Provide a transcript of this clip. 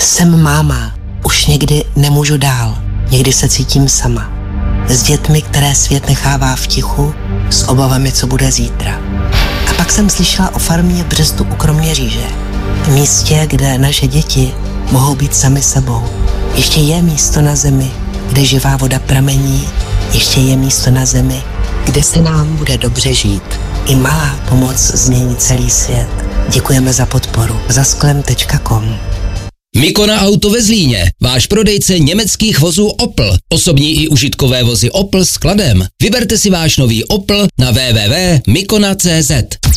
Jsem máma, už někdy nemůžu dál, někdy se cítím sama. S dětmi, které svět nechává v tichu, s obavami, co bude zítra. A pak jsem slyšela o farmě v Břestu u Kroměříže. V místě, kde naše děti mohou být sami sebou. Ještě je místo na zemi, kde živá voda pramení. Ještě je místo na zemi, kde se nám bude dobře žít. I malá pomoc změní celý svět. Děkujeme za podporu. Zasklem.com. Mikona Auto ve Zlíně, váš prodejce německých vozů Opel. Osobní i užitkové vozy Opel s skladem. Vyberte si váš nový Opel na www.mikona.cz.